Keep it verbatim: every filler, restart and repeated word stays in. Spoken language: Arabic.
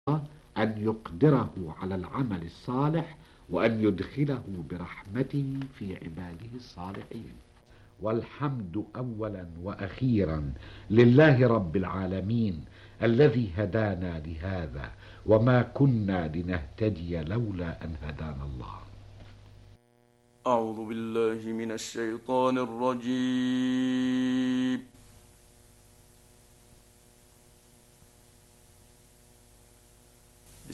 أن يقدره على العمل الصالح وأن يدخله برحمته في عباده الصالحين. والحمد أولا وأخيرا لله رب العالمين الذي هدانا لهذا، وما كنا لنهتدي لولا أن هدانا الله. أعوذ بالله من الشيطان الرجيم.